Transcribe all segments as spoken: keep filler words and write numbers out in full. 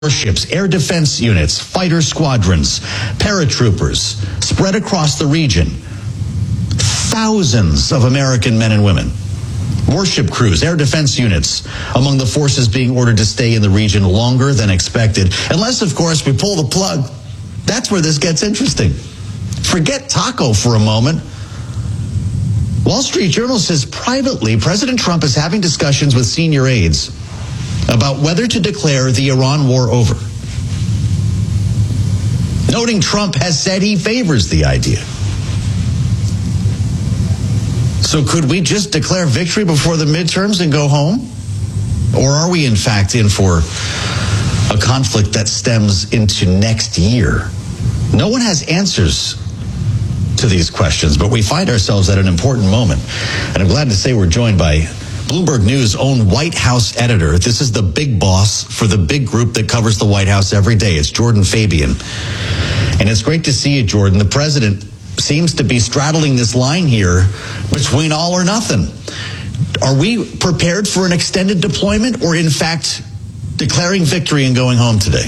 warships, air defense units, fighter squadrons, paratroopers spread across the region. Thousands of American men and women. Warship crews, air defense units among the forces being ordered to stay in the region longer than expected. Unless, of course, we pull the plug. That's where this gets interesting. Forget Taco for a moment. Wall Street Journal says privately, President Trump is having discussions with senior aides about whether to declare the Iran war over, noting Trump has said he favors the idea. So could we just declare victory before the midterms and go home? Or are we in fact in for a conflict that stems into next year? No one has answers to these questions, but we find ourselves at an important moment. And I'm glad to say we're joined by Bloomberg News' own White House editor. This is the big boss for the big group that covers the White House every day. It's Jordan Fabian. And it's great to see you, Jordan. The president seems to be straddling this line here between all or nothing. Are we prepared for an extended deployment, or in fact declaring victory and going home today?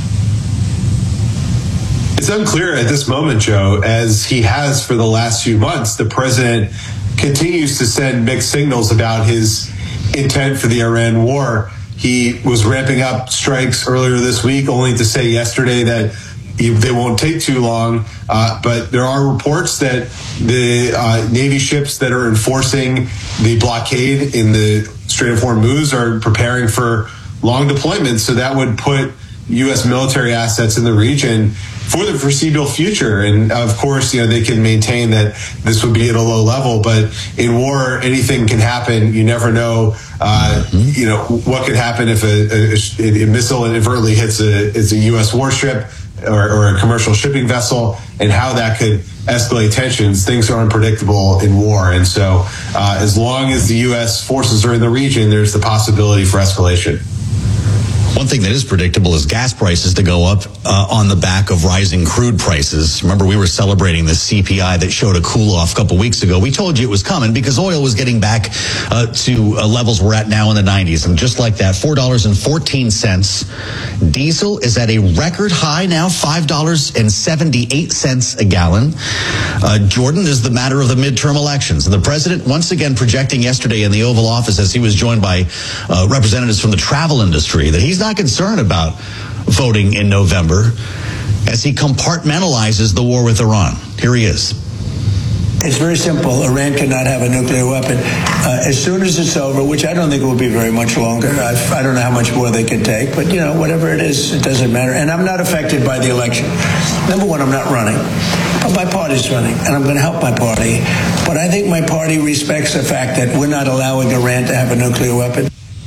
It's unclear at this moment, Joe, as he has for the last few months. The president continues to send mixed signals about his intent for the Iran war. He was ramping up strikes earlier this week, only to say yesterday that they won't take too long. Uh, but there are reports that the uh, Navy ships that are enforcing the blockade in the Strait of Hormuz are preparing for long deployments. So that would put U S military assets in the region for the foreseeable future. And of course, you know, they can maintain that this would be at a low level, but in war, anything can happen. You never know, uh, mm-hmm. you know, what could happen if a, a, a missile inadvertently hits a, is a U S warship or, or a commercial shipping vessel, and how that could escalate tensions. Things are unpredictable in war. And so uh, as long as the U S forces are in the region, there's the possibility for escalation. One thing that is predictable is gas prices to go up uh, on the back of rising crude prices. Remember, we were celebrating the C P I that showed a cool-off a couple weeks ago. We told you it was coming because oil was getting back uh, to uh, levels we're at now in the nineties. And just like that, four dollars and fourteen cents. Diesel is at a record high now, five dollars and seventy-eight cents a gallon. Uh, Jordan, is the matter of the midterm elections. And the president once again projecting yesterday in the Oval Office as he was joined by uh, representatives from the travel industry that he's not concerned about voting in November as he compartmentalizes the war with Iran. Here he is. It's very simple. Iran cannot have a nuclear weapon. Uh, as soon as it's over, which I don't think will be very much longer. I, I don't know how much more they can take, but, you know, whatever it is, it doesn't matter. And I'm not affected by the election. Number one, I'm not running. But my party's running, and I'm going to help my party. But I think my party respects the fact that we're not allowing Iran to have a nuclear weapon.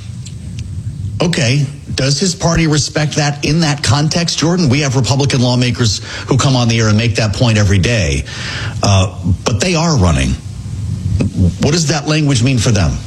Okay. Does his party respect that in that context, Jordan? We have Republican lawmakers who come on the air and make that point every day. Uh, but they are running. What does that language mean for them?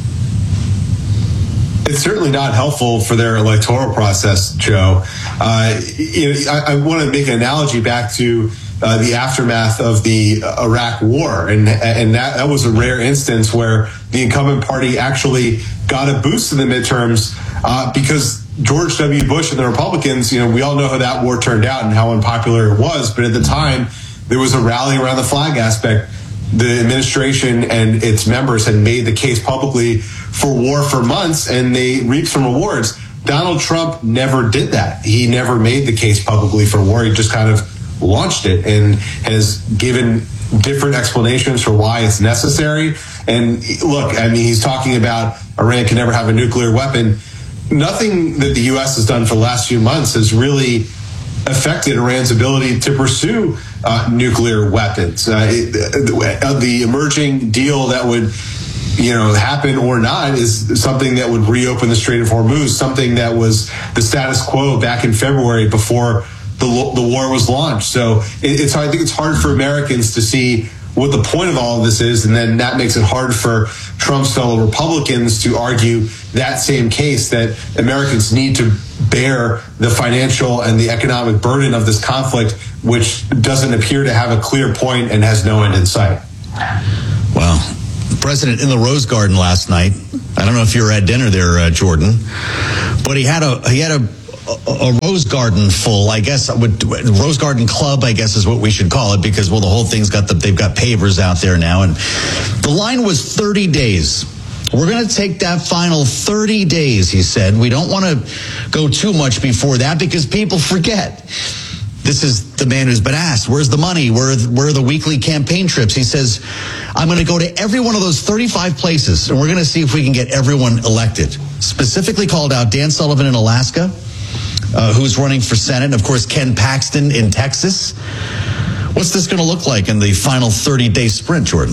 It's certainly not helpful for their electoral process, Joe. Uh, you know, I, I want to make an analogy back to uh, the aftermath of the Iraq War. And, and that, that was a rare instance where the incumbent party actually got a boost in the midterms uh, because George W. Bush and the Republicans, you know, we all know how that war turned out and how unpopular it was. But at the time, there was a rally around the flag aspect. The administration and its members had made the case publicly for war for months, and they reaped some rewards. Donald Trump never did that. He never made the case publicly for war. He just kind of launched it and has given different explanations for why it's necessary. And look, I mean, he's talking about Iran can never have a nuclear weapon. Nothing that the U S has done for the last few months has really affected Iran's ability to pursue uh, nuclear weapons. Uh, it, uh, the emerging deal that would, you know, happen or not is something that would reopen the Strait of Hormuz, something that was the status quo back in February before the the war was launched. So it, it's I think it's hard for Americans to see what the point of all of this is, and then that makes it hard for Trump's fellow Republicans to argue that same case, that Americans need to bear the financial and the economic burden of this conflict, which doesn't appear to have a clear point and has no end in sight. Well, the president in the Rose Garden last night, I don't know if you were at dinner there, uh, Jordan, but he had a he had a a rose garden full, I guess, would, rose garden club, I guess is what we should call it, because, well, the whole thing's got the, they've got pavers out there now. And the line was thirty days. We're going to take that final thirty days, he said. We don't want to go too much before that because people forget. This is the man who's been asked, where's the money? Where, where are the weekly campaign trips? He says, I'm going to go to every one of those thirty-five places, and we're going to see if we can get everyone elected. Specifically called out Dan Sullivan in Alaska, uh, who's running for Senate, and of course, Ken Paxton in Texas. What's this going to look like in the final thirty-day sprint, Jordan?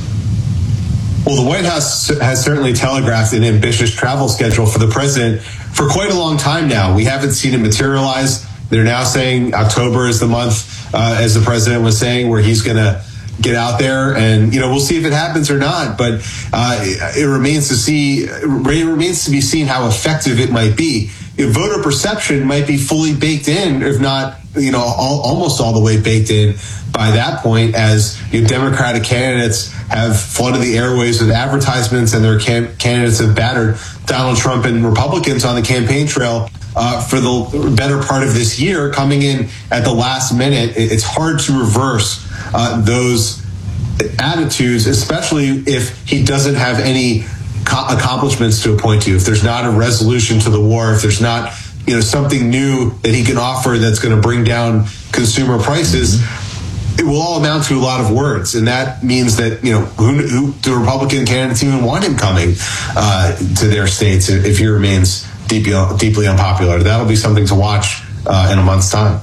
Well, the White House has certainly telegraphed an ambitious travel schedule for the president for quite a long time now. We haven't seen it materialize. They're now saying October is the month, uh, as the president was saying, where he's going to get out there. And, you know, we'll see if it happens or not. But uh, it, it remains to see. It remains to be seen how effective it might be. If voter perception might be fully baked in, if not, you know, all, almost all the way baked in by that point, as you know, Democratic candidates have flooded the airways with advertisements and their cam- candidates have battered Donald Trump and Republicans on the campaign trail uh, for the better part of this year, coming in at the last minute. It's hard to reverse uh, those attitudes, especially if he doesn't have any co- accomplishments to point to. If there's not a resolution to the war, if there's not, you know, something new that he can offer that's going to bring down consumer prices, it will all amount to a lot of words. And that means that, you know, who, who do Republican candidates even want him coming uh, to their states if he remains deeply, deeply unpopular? That'll be something to watch uh, in a month's time.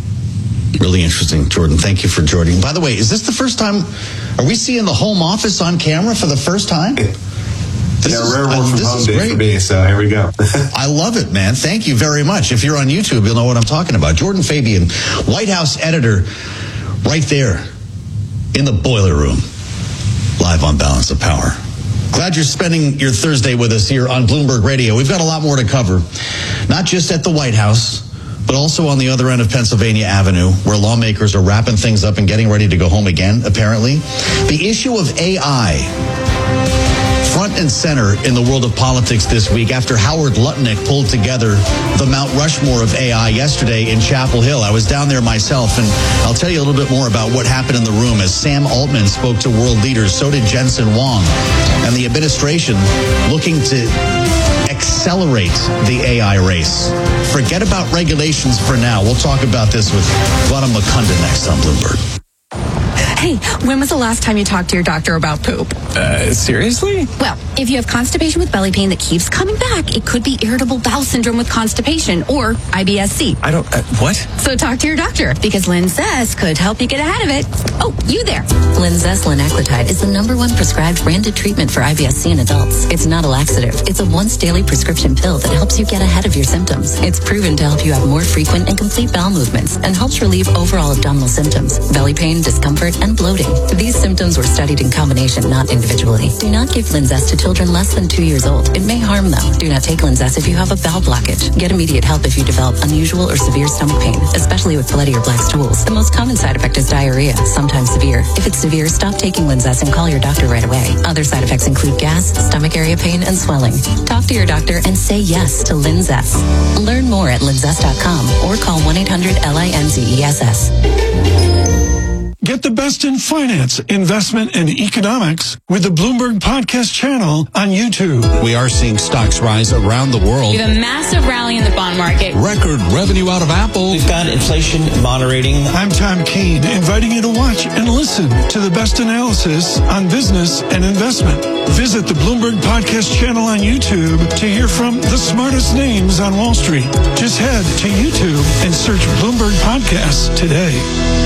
Really interesting, Jordan. Thank you for joining. By the way, is this the first time, are we seeing the home office on camera for the first time? This yeah, rare work from home day for me, so here we go. I love it, man. Thank you very much. If you're on YouTube, you'll know what I'm talking about. Jordan Fabian, White House editor, right there in the boiler room, live on Balance of Power. Glad you're spending your Thursday with us here on Bloomberg Radio. We've got a lot more to cover, not just at the White House, but also on the other end of Pennsylvania Avenue, where lawmakers are wrapping things up and getting ready to go home again, apparently. The issue of A I, front and center in the world of politics this week after Howard Lutnick pulled together the Mount Rushmore of A I yesterday in Chapel Hill. I was down there myself, and I'll tell you a little bit more about what happened in the room as Sam Altman spoke to world leaders. So did Jensen Huang, and the administration looking to accelerate the A I race. Forget about regulations for now. We'll talk about this with Gautam Mukunda next on Bloomberg. Hey, when was the last time you talked to your doctor about poop? Uh, seriously? Well, if you have constipation with belly pain that keeps coming back, it could be irritable bowel syndrome with constipation or I B S C. I don't, uh, what? So talk to your doctor because Linzess could help you get ahead of it. Oh, you there. Linzess linaclotide is the number one prescribed branded treatment for I B S C in adults. It's not a laxative. It's a once daily prescription pill that helps you get ahead of your symptoms. It's proven to help you have more frequent and complete bowel movements and helps relieve overall abdominal symptoms, belly pain, discomfort, and bloating. These symptoms were studied in combination, not individually. Do not give Linzess to children less than two years old. It may harm them. Do not take Linzess if you have a bowel blockage. Get immediate help if you develop unusual or severe stomach pain, especially with bloody or black stools. The most common side effect is diarrhea, sometimes severe. If it's severe, stop taking Linzess and call your doctor right away. Other side effects include gas, stomach area pain, and swelling. Talk to your doctor and say yes to Linzess. Learn more at linzess dot com or call one eight hundred L I N Z E S S. Get the best in finance, investment, and economics with the Bloomberg Podcast channel on YouTube. We are seeing stocks rise around the world. We have a massive rally in the bond market. Record revenue out of Apple. We've got inflation moderating. I'm Tom Keene, inviting you to watch and listen to the best analysis on business and investment. Visit the Bloomberg Podcast channel on YouTube to hear from the smartest names on Wall Street. Just head to YouTube and search Bloomberg Podcasts today.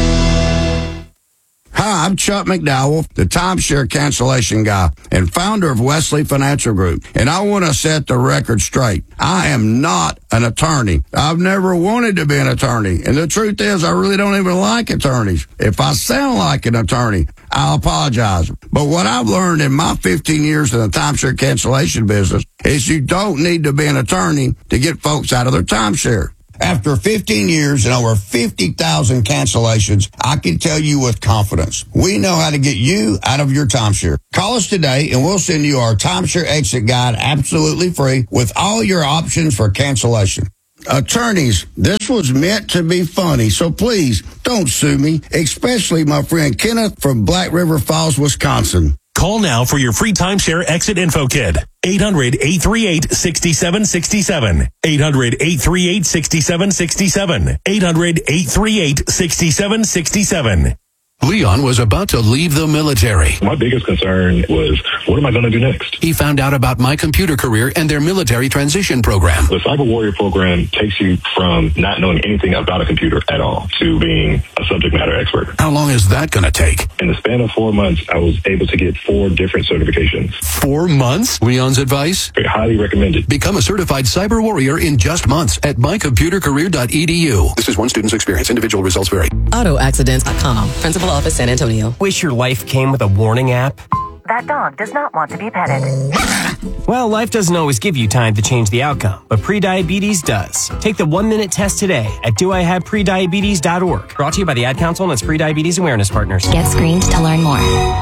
Hi, I'm Chuck McDowell, the timeshare cancellation guy and founder of Wesley Financial Group. And I want to set the record straight. I am not an attorney. I've never wanted to be an attorney. And the truth is, I really don't even like attorneys. If I sound like an attorney, I apologize. But what I've learned in my fifteen years in the timeshare cancellation business is you don't need to be an attorney to get folks out of their timeshare. After fifteen years and over fifty thousand cancellations, I can tell you with confidence, we know how to get you out of your timeshare. Call us today and we'll send you our timeshare exit guide absolutely free with all your options for cancellation. Attorneys, this was meant to be funny, so please don't sue me, especially my friend Kenneth from Black River Falls, Wisconsin. Call now for your free timeshare exit info kit. eight hundred, eight three eight, six seven six seven. eight hundred, eight three eight, six seven six seven. eight hundred, eight three eight, six seven six seven. Leon was about to leave the military. My biggest concern was, what am I going to do next? He found out about My Computer Career and their military transition program. The Cyber Warrior program takes you from not knowing anything about a computer at all to being a subject matter expert. How long is that going to take? In the span of four months, I was able to get four different certifications. Four months? Leon's advice? I highly recommend it. Become a certified cyber warrior in just months at my computer career dot e d u. This is one student's experience. Individual results vary. auto accidents dot com. Principal Office, San Antonio. Wish your life came with a warning app? That dog does not want to be petted. Well, life doesn't always give you time to change the outcome, but prediabetes does. Take the one-minute test today at do I have prediabetes dot org. Brought to you by the Ad Council and its Prediabetes Awareness Partners. Get screened to learn more.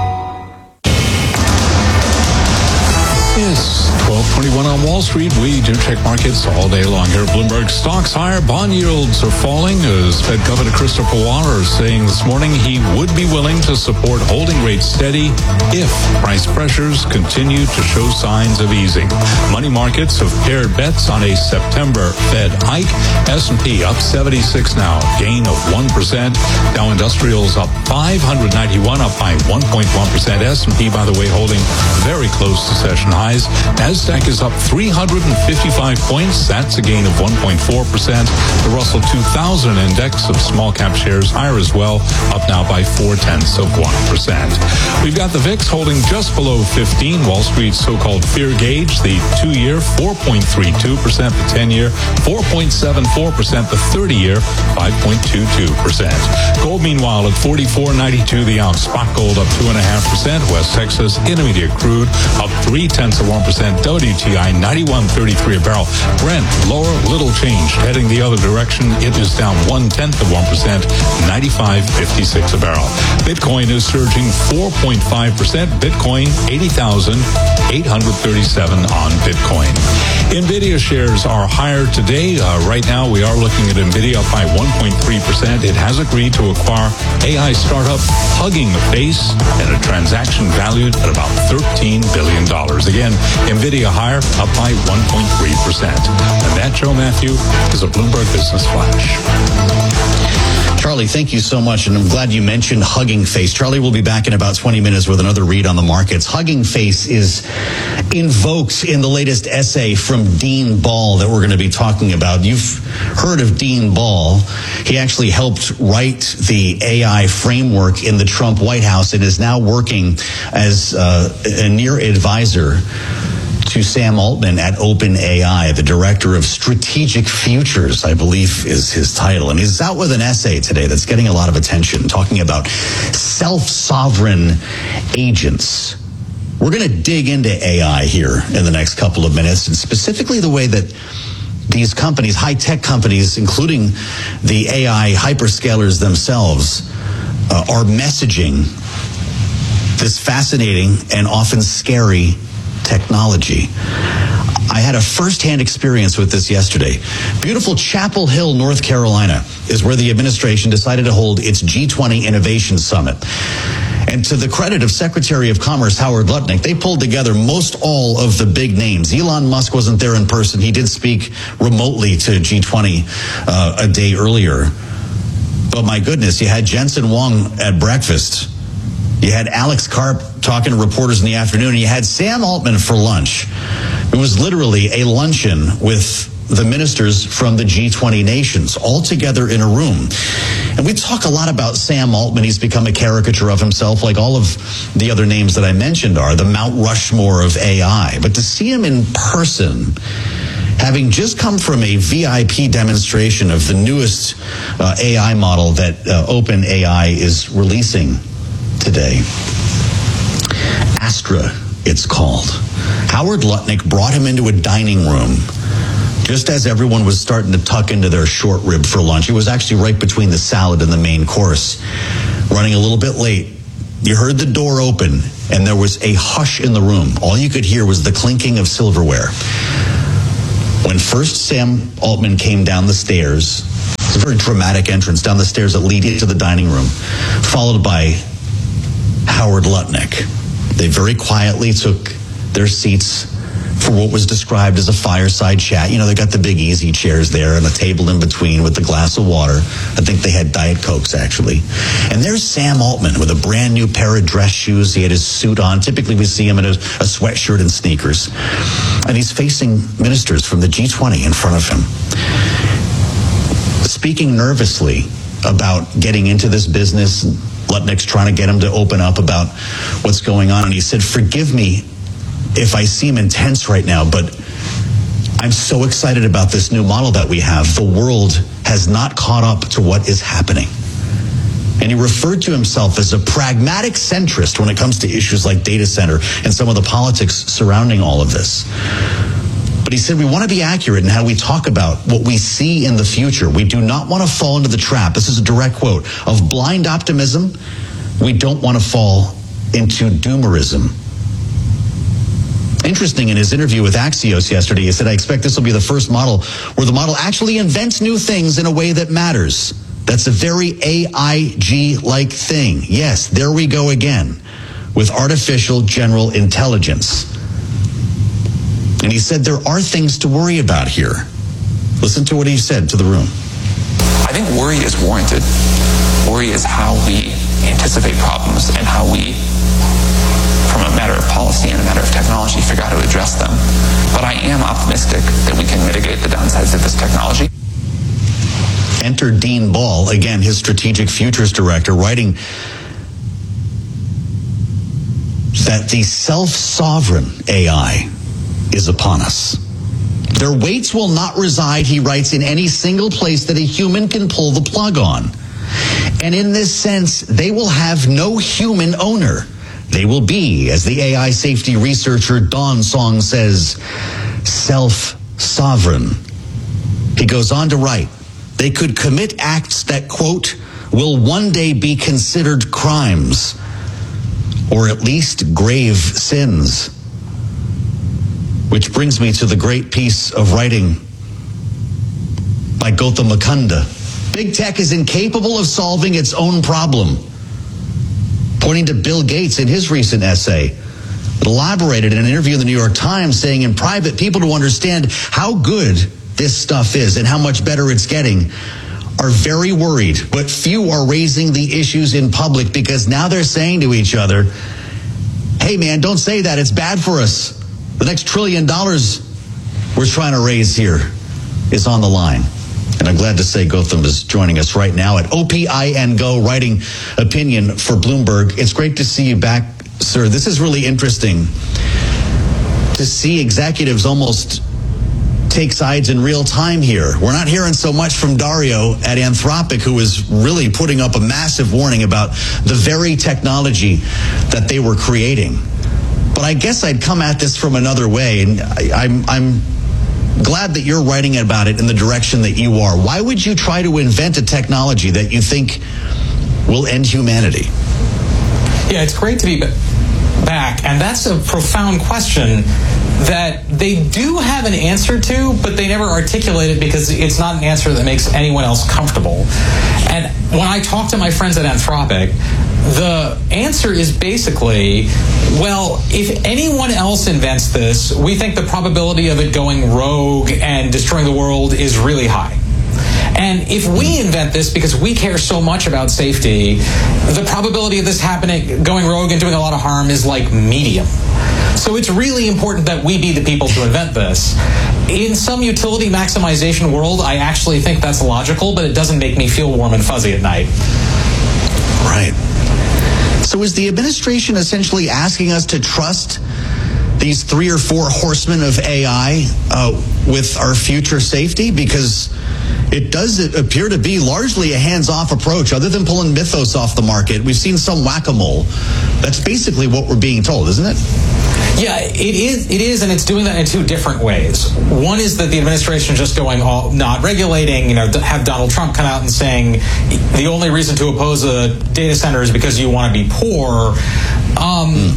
It's twelve twenty-one on Wall Street. We do check markets all day long here. Bloomberg stocks higher. Bond yields are falling as Fed Governor Christopher Waller is saying this morning he would be willing to support holding rates steady if price pressures continue to show signs of easing. Money markets have paired bets on a September Fed hike. S and P up seventy-six now, gain of one percent. Dow Industrials up five hundred ninety-one, up by one point one percent. S and P, by the way, holding very close to session high. NASDAQ is up three hundred fifty-five points. That's a gain of one point four percent. The Russell two thousand index of small cap shares higher as well, up now by four tenths of one percent. We've got the V I X holding just below fifteen. Wall Street's so-called fear gauge, the two-year four point three two percent, the ten-year four point seven four percent, the thirty-year five point two two percent. Gold, meanwhile, at forty-four ninety-two the ounce. Spot gold up two point five percent. West Texas Intermediate crude up three tenths of one percent. W T I ninety-one thirty-three a barrel. Brent lower, little change, heading the other direction. It is down one tenth of one percent, ninety-five fifty-six a barrel. Bitcoin is surging four point five percent. Bitcoin eighty thousand eight hundred thirty-seven on Bitcoin. Nvidia shares are higher today. Uh, right now, we are looking at Nvidia up by one point three percent. It has agreed to acquire A I startup Hugging Face in a transaction valued at about thirteen billion dollars. Again, Nvidia higher, up by one point three percent. And that, Joe Matthew, is a Bloomberg Business Flash. Charlie, thank you so much, and I'm glad you mentioned Hugging Face. Charlie will be back in about twenty minutes with another read on the markets. Hugging Face is invoked in the latest essay from Dean Ball that we're going to be talking about. You've heard of Dean Ball. He actually helped write the A I framework in the Trump White House and is now working as uh, a near advisor to Sam Altman at OpenAI, the director of strategic futures, I believe is his title. And he's out with an essay today that's getting a lot of attention, talking about self-sovereign agents. We're going to dig into A I here in the next couple of minutes, and specifically the way that these companies, high-tech companies, including the A I hyperscalers themselves, uh, are messaging this fascinating and often scary technology. I had a first-hand experience with this yesterday. Beautiful Chapel Hill, North Carolina, is where the administration decided to hold its G twenty Innovation Summit. And to the credit of Secretary of Commerce Howard Lutnick, they pulled together most all of the big names. Elon Musk wasn't there in person. He did speak remotely to G twenty uh, a day earlier. But my goodness, you had Jensen Huang at breakfast. You had Alex Karp talking to reporters in the afternoon, and you had Sam Altman for lunch. It was literally a luncheon with the ministers from the G twenty nations all together in a room. And we talk a lot about Sam Altman. He's become a caricature of himself, like all of the other names that I mentioned are, the Mount Rushmore of A I. But to see him in person, having just come from a V I P demonstration of the newest uh, A I model that uh, OpenAI is releasing today, Astra, it's called. Howard Lutnick brought him into a dining room just as everyone was starting to tuck into their short rib for lunch. It was actually right between the salad and the main course. Running a little bit late, you heard the door open, and there was a hush in the room. All you could hear was the clinking of silverware. When first Sam Altman came down the stairs, it's a very dramatic entrance down the stairs that lead into the dining room, followed by Howard Lutnick. They very quietly took their seats for what was described as a fireside chat. You know, they got the big easy chairs there and a table in between with a glass of water. I think they had Diet Cokes, actually. And there's Sam Altman with a brand new pair of dress shoes. He had his suit on. Typically, we see him in a, a sweatshirt and sneakers. And he's facing ministers from the G twenty in front of him, speaking nervously about getting into this business. Lutnick's trying to get him to open up about what's going on. And he said, "Forgive me if I seem intense right now, but I'm so excited about this new model that we have. The world has not caught up to what is happening." And he referred to himself as a pragmatic centrist when it comes to issues like data center and some of the politics surrounding all of this. But he said, we want to be accurate in how we talk about what we see in the future. We do not want to fall into the trap, this is a direct quote, of blind optimism. We don't want to fall into doomerism. Interesting, in his interview with Axios yesterday, he said, I expect this will be the first model where the model actually invents new things in a way that matters. That's a very A I G-like thing. Yes, there we go again, with artificial general intelligence. And he said there are things to worry about here. Listen to what he said to the room. I think worry is warranted. Worry is how we anticipate problems and how we, from a matter of policy and a matter of technology, figure out how to address them. But I am optimistic that we can mitigate the downsides of this technology. Enter Dean Ball, again, his strategic futures director, writing that the self-sovereign A I is upon us. Their weights will not reside, he writes, in any single place that a human can pull the plug on. And in this sense, they will have no human owner. They will be, as the A I safety researcher Dawn Song says, self-sovereign. He goes on to write, they could commit acts that, quote, will one day be considered crimes, or at least grave sins. Which brings me to the great piece of writing by Gautam Mukunda. Big tech is incapable of solving its own problem. Pointing to Bill Gates in his recent essay, that elaborated in an interview in the New York Times, saying in private, people to understand how good this stuff is and how much better it's getting are very worried, but few are raising the issues in public because now they're saying to each other, hey man, don't say that, it's bad for us. The next trillion dollars we're trying to raise here is on the line. And I'm glad to say Gautam is joining us right now at O P I N Go, writing opinion for Bloomberg. It's great to see you back, sir. This is really interesting to see executives almost take sides in real time here. We're not hearing so much from Dario at Anthropic, who is really putting up a massive warning about the very technology that they were creating. But I guess I'd come at this from another way, and I, I'm, I'm glad that you're writing about it in the direction that you are. Why would you try to invent a technology that you think will end humanity? Yeah, it's great to be back, and that's a profound question that they do have an answer to, but they never articulate it because it's not an answer that makes anyone else comfortable. And when I talk to my friends at Anthropic, the answer is basically, well, if anyone else invents this, we think the probability of it going rogue and destroying the world is really high. And if we invent this because we care so much about safety, the probability of this happening, going rogue and doing a lot of harm is like medium. So it's really important that we be the people to invent this. In some utility maximization world, I actually think that's logical, but it doesn't make me feel warm and fuzzy at night. Right. So is the administration essentially asking us to trust these three or four horsemen of A I uh, with our future safety? Because it does appear to be largely a hands-off approach. Other than pulling Mythos off the market, we've seen some whack-a-mole. That's basically what we're being told, isn't it? Yeah, it is, it is, and it's doing that in two different ways. One is that the administration is just going all not regulating, you know, have Donald Trump come out and saying the only reason to oppose a data center is because you want to be poor. Um, mm.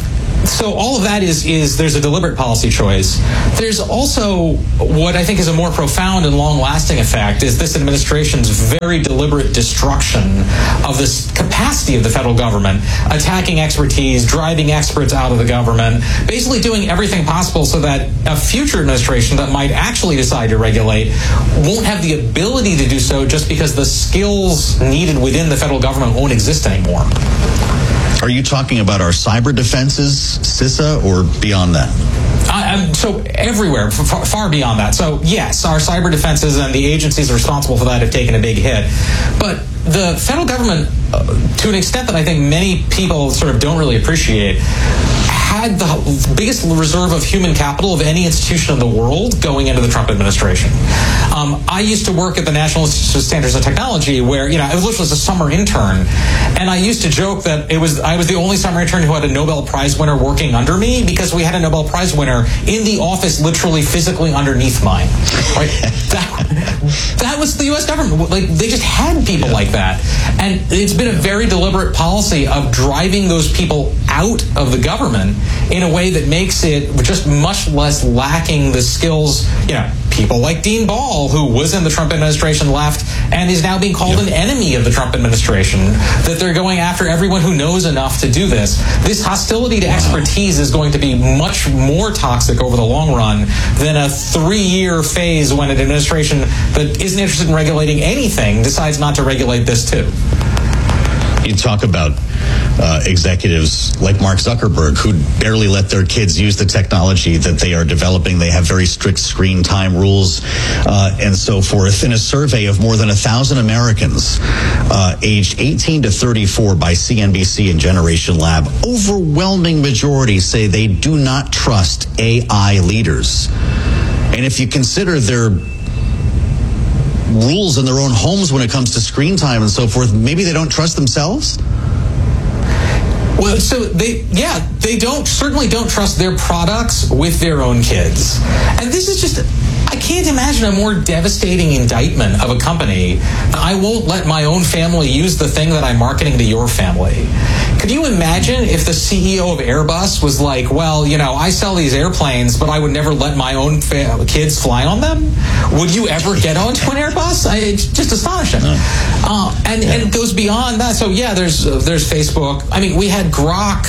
so all of that is is there's a deliberate policy choice. There's also what I think is a more profound and long-lasting effect is this administration's very deliberate destruction of this capacity of the federal government, attacking expertise, driving experts out of the government, basically doing everything possible so that a future administration that might actually decide to regulate won't have the ability to do so just because the skills needed within the federal government won't exist anymore. Are you talking about our cyber defenses, CISA, or beyond that? Uh, so everywhere, far, far beyond that. So yes, our cyber defenses and the agencies responsible for that have taken a big hit. But the federal government, uh, to an extent that I think many people sort of don't really appreciate, had the biggest reserve of human capital of any institution in the world going into the Trump administration. Um, I used to work at the National Institute of Standards and Technology, where you know I was literally a summer intern, and I used to joke that it was I was the only summer intern who had a Nobel Prize winner working under me because we had a Nobel Prize winner in the office, literally physically underneath mine. Right? that, that was the U S government. Like they just had people yeah. like that, and it's been a very deliberate policy of driving those people out of the government in a way that makes it just much less lacking the skills, you know, people like Dean Ball, who was in the Trump administration, left and is now being called yep. an enemy of the Trump administration, that they're going after everyone who knows enough to do this. This hostility to wow. expertise is going to be much more toxic over the long run than a three-year phase when an administration that isn't interested in regulating anything decides not to regulate this too. You talk about uh, executives like Mark Zuckerberg who barely let their kids use the technology that they are developing. They have very strict screen time rules uh, and so forth. In a survey of more than a thousand Americans uh, aged eighteen to thirty-four by C N B C and Generation Lab, overwhelming majority say they do not trust A I leaders. And if you consider their rules in their own homes when it comes to screen time and so forth, maybe they don't trust themselves? Well, so they, yeah, they don't, certainly don't trust their products with their own kids. And this is just, I can't imagine a more devastating indictment of a company. I won't let my own family use the thing that I'm marketing to your family. Could you imagine if the C E O of Airbus was like, well, you know, I sell these airplanes, but I would never let my own fa- kids fly on them? Would you ever get onto an Airbus? I, it's just astonishing. Uh, and, and it goes beyond that. So, yeah, there's uh, there's Facebook. I mean, we had Grok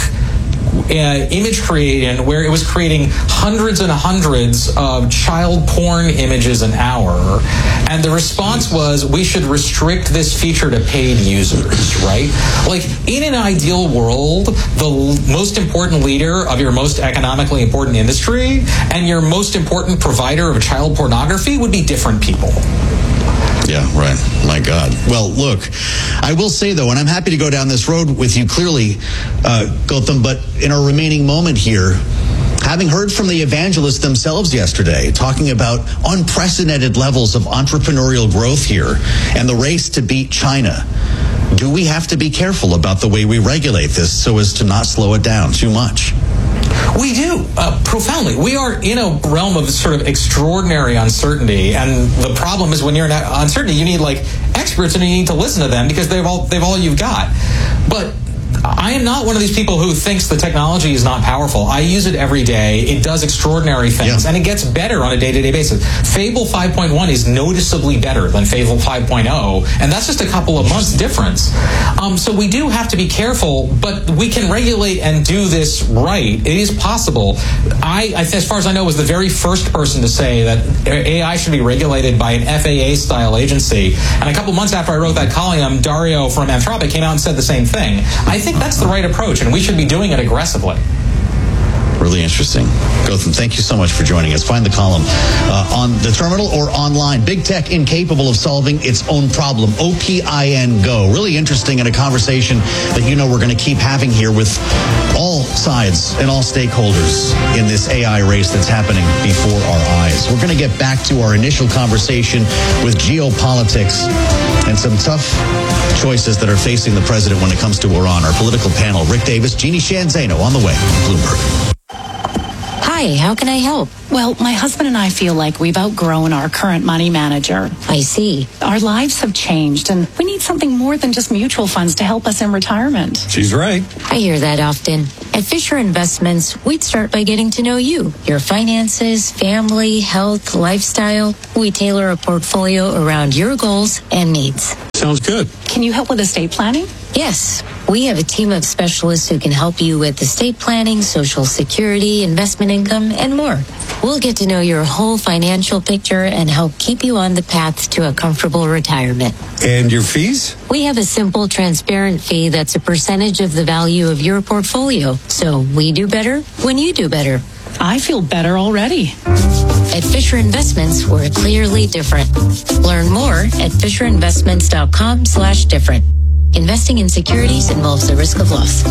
uh, image creating where it was creating hundreds and hundreds of child porn images an hour. And the response was, we should restrict this feature to paid users, right? Like, in an ideal world, the most important leader of your most economically important industry and your most important provider of child pornography would be different people. Yeah, right. My God. Well, look, I will say, though, and I'm happy to go down this road with you clearly, uh, Gautam, but in our remaining moment here, having heard from the evangelists themselves yesterday, talking about unprecedented levels of entrepreneurial growth here and the race to beat China, do we have to be careful about the way we regulate this so as to not slow it down too much? We do, uh, profoundly. We are in a realm of sort of extraordinary uncertainty, and the problem is when you're in uncertainty, you need like experts and you need to listen to them because they've all they've all you've got. But I am not one of these people who thinks the technology is not powerful. I use it every day. It does extraordinary things, yeah. and it gets better on a day-to-day basis. Fable five point one is noticeably better than Fable five point oh, and that's just a couple of months difference. Um, so we do have to be careful, but we can regulate and do this right. It is possible. I, as far as I know, was the very first person to say that A I should be regulated by an F A A-style agency. And a couple months after I wrote that column, Dario from Anthropic came out and said the same thing. I think that's the right approach, and we should be doing it aggressively. Really interesting. Gautam, thank you so much for joining us. Find the column uh, on the terminal or online. Big tech incapable of solving its own problem. O P I N Go. Really interesting, and a conversation that you know we're going to keep having here with all sides and all stakeholders in this A I race that's happening before our eyes. We're going to get back to our initial conversation with geopolitics and some tough choices that are facing the president when it comes to Iran. Our political panel, Rick Davis, Jeannie Shanzano on the way. Bloomberg. Hi, Hi, how can I help? Well, my husband and I feel like we've outgrown our current money manager. I see. Our lives have changed, and we need something more than just mutual funds to help us in retirement. She's right. I hear that often. At Fisher Investments, we'd start by getting to know you, your finances, family, health, lifestyle. We tailor a portfolio around your goals and needs. Sounds good. Can you help with estate planning? Yes, we have a team of specialists who can help you with estate planning, social security, investment income, and more. We'll get to know your whole financial picture and help keep you on the path to a comfortable retirement. And your fees? We have a simple, transparent fee that's a percentage of the value of your portfolio. So we do better when you do better. I feel better already. At Fisher Investments, we're clearly different. Learn more at FisherInvestments.com slash different. Investing in securities involves the risk of loss.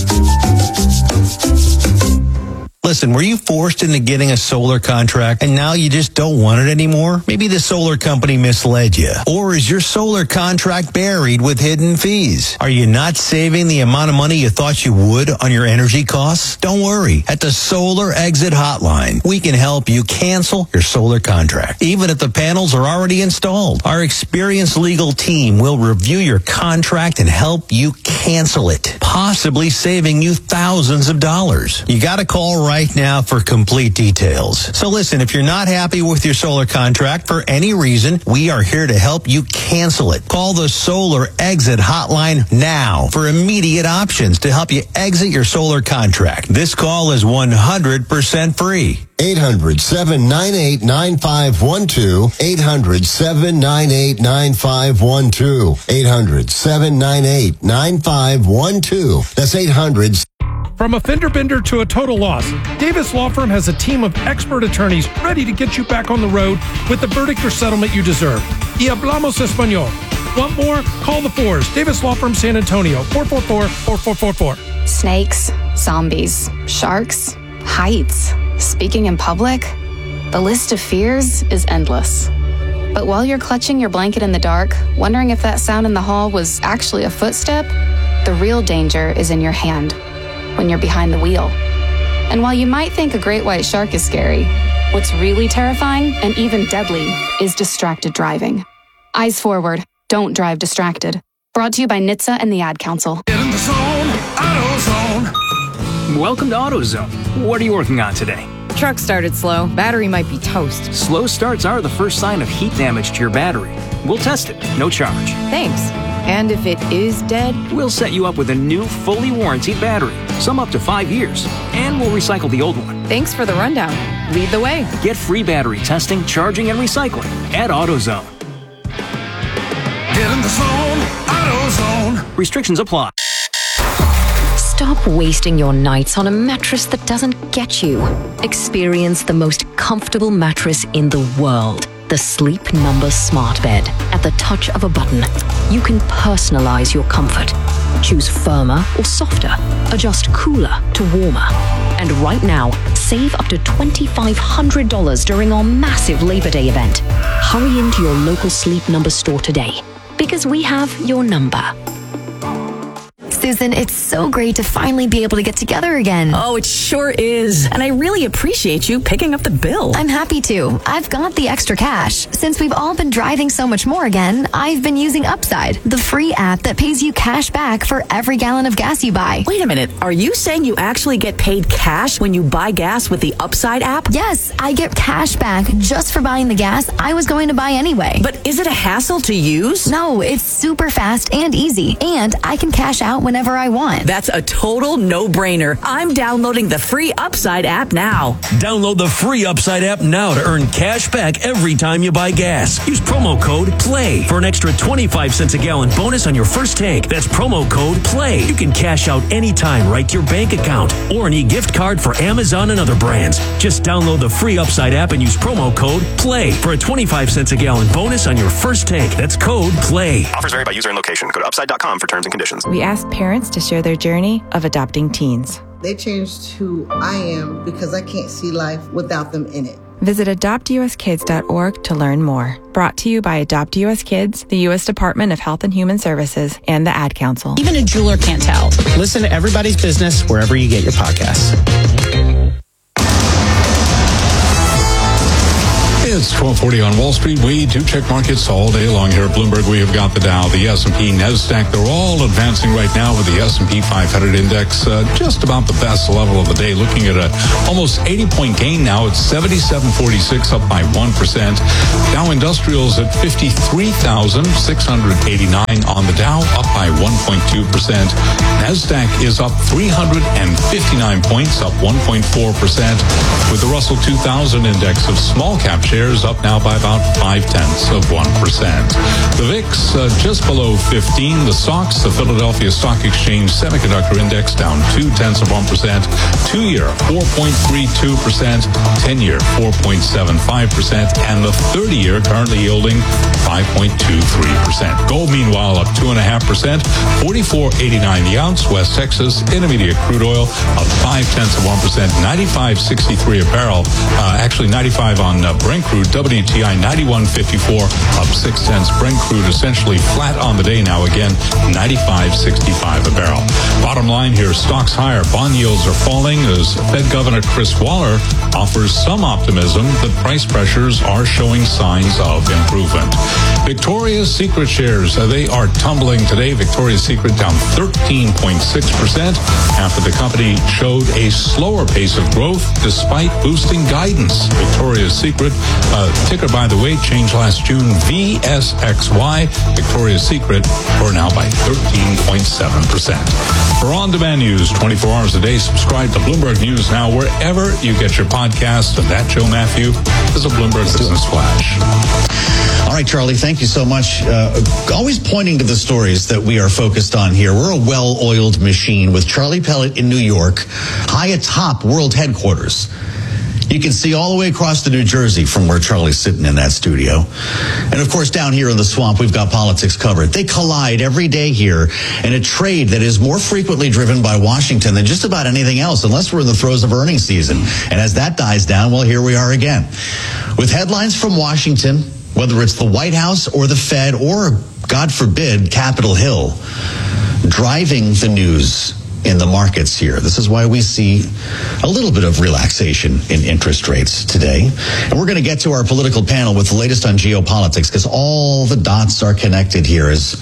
Listen, were you forced into getting a solar contract and now you just don't want it anymore? Maybe the solar company misled you. Or is your solar contract buried with hidden fees? Are you not saving the amount of money you thought you would on your energy costs? Don't worry. At the Solar Exit Hotline, we can help you cancel your solar contract, even if the panels are already installed. Our experienced legal team will review your contract and help you cancel it, possibly saving you thousands of dollars. You got to call right right now for complete details. So listen, if you're not happy with your solar contract for any reason, we are here to help you cancel it. Call the Solar Exit Hotline now for immediate options to help you exit your solar contract. This call is one hundred percent free. eight hundred, seven nine eight, nine five one two. eight hundred, seven nine eight, nine five one two. eight hundred, seven nine eight, nine five one two. That's eight hundred. From a fender bender to a total loss, Davis Law Firm has a team of expert attorneys ready to get you back on the road with the verdict or settlement you deserve. Y hablamos español. Want more? Call the fours. Davis Law Firm San Antonio, four four four, four four four four. Snakes, zombies, sharks, heights, speaking in public. The list of fears is endless. But while you're clutching your blanket in the dark, wondering if that sound in the hall was actually a footstep, the real danger is in your hand, when you're behind the wheel. And while you might think a great white shark is scary, what's really terrifying and even deadly is distracted driving. Eyes forward, don't drive distracted. Brought to you by N H T S A and the Ad Council. Get in the zone, AutoZone. Welcome to AutoZone. What are you working on today? Truck started slow. Battery might be toast. Slow starts are the first sign of heat damage to your battery. We'll test it, no charge. Thanks. And if it is dead? We'll set you up with a new, fully warranted battery, some up to five years, and we'll recycle the old one. Thanks for the rundown. Lead the way. Get free battery testing, charging, and recycling at AutoZone. Get in the zone, AutoZone. Restrictions apply. Stop wasting your nights on a mattress that doesn't get you. Experience the most comfortable mattress in the world. The Sleep Number Smart Bed. At the touch of a button, you can personalize your comfort. Choose firmer or softer. Adjust cooler to warmer. And right now, save up to two thousand five hundred dollars during our massive Labor Day event. Hurry into your local Sleep Number store today, because we have your number. Susan, it's so great to finally be able to get together again. Oh, it sure is. And I really appreciate you picking up the bill. I'm happy to. I've got the extra cash. Since we've all been driving so much more again, I've been using Upside, the free app that pays you cash back for every gallon of gas you buy. Wait a minute. Are you saying you actually get paid cash when you buy gas with the Upside app? Yes, I get cash back just for buying the gas I was going to buy anyway. But is it a hassle to use? No, it's super fast and easy. And I can cash out whenever I want. That's a total no-brainer. I'm downloading the free Upside app now. Download the free Upside app now to earn cash back every time you buy gas. Use promo code PLAY for an extra twenty-five cents a gallon bonus on your first tank. That's promo code PLAY. You can cash out anytime right to your bank account or an e-gift card for Amazon and other brands. Just download the free Upside app and use promo code PLAY for a twenty-five cents a gallon bonus on your first tank. That's code PLAY. Offers vary by user and location. Go to upside dot com for terms and conditions. We asked parents to share their journey of adopting teens. They changed who I am because I can't see life without them in it. Visit adopt u s kids dot org to learn more. Brought to you by Adopt U S Kids, the U S Department of Health and Human Services, and the Ad Council. Even a jeweler can't tell. Listen to Everybody's Business wherever you get your podcasts. It's twelve forty on Wall Street. We do check markets all day long here at Bloomberg. We have got the Dow, the S and P, NASDAQ. They're all advancing right now with the S and P five hundred index uh, just about the best level of the day. Looking at a almost eighty point gain now. It's seventy-seven forty-six, up by one percent. Dow Industrials at fifty-three thousand six hundred eighty-nine on the Dow, up by one point two percent. NASDAQ is up three hundred fifty-nine points, up one point four percent. With the Russell two thousand index of small cap shares up now by about five tenths of one percent. The V I X uh, just below fifteen. The S O X, the Philadelphia Stock Exchange Semiconductor Index, down two tenths of one percent. Two-year four point three two percent. Ten-year four point seven five percent, and the thirty-year currently yielding five point two three percent. Gold, meanwhile, up two and a half percent. forty-four eighty-nine the ounce. West Texas Intermediate crude oil up five tenths of one percent. ninety-five sixty-three a barrel. Uh, actually, ninety-five on uh, Brent crude. W T I ninety-one fifty-four, up six tenths. Brent crude essentially flat on the day now. Again, ninety-five sixty-five a barrel. Bottom line here: stocks higher, bond yields are falling as Fed Governor Chris Waller offers some optimism that price pressures are showing signs of improvement. Victoria's Secret shares, uh, they are tumbling today. Victoria's Secret down thirteen point six percent after the company showed a slower pace of growth despite boosting guidance. Victoria's Secret, uh, ticker by the way, changed last June, V S X Y. Victoria's Secret for now by thirteen point seven percent. For on-demand news twenty-four hours a day, subscribe to Bloomberg News Now wherever you get your podcast. And that, Joe Matthew, is a Bloomberg Business Flash. All right, Charlie, thank you so much. Uh, always pointing to the stories that we are focused on here. We're a well-oiled machine with Charlie Pellet in New York, high atop world headquarters. You can see all the way across to New Jersey from where Charlie's sitting in that studio. And of course, down here in the swamp, we've got politics covered. They collide every day here in a trade that is more frequently driven by Washington than just about anything else, unless we're in the throes of earnings season. And as that dies down, well, here we are again. With headlines from Washington, whether it's the White House or the Fed or, God forbid, Capitol Hill, driving the news in the markets here. This is why we see a little bit of relaxation in interest rates today. And we're going to get to our political panel with the latest on geopolitics because all the dots are connected here as